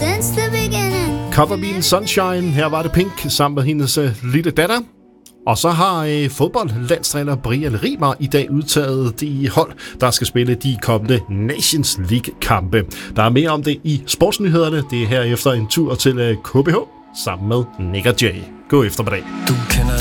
since the beginning. Coverbilen Sunshine, her var det Pink sammen med hendes lille datter. Og så har fodboldlandstræner Brian Rimer i dag udtaget de hold, der skal spille de kommende Nations League-kampe. Der er mere om det i sportsnyhederne. Det er her efter en tur til KBH sammen med Nick og Jay. God eftermiddag. Du kender